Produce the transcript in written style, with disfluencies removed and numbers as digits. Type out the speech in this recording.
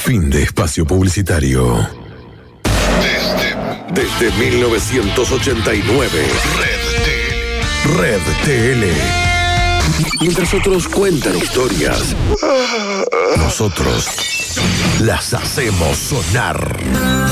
Fin de espacio publicitario. Desde 1989. Red TL. Mientras otros cuentan historias, nosotros las hacemos sonar.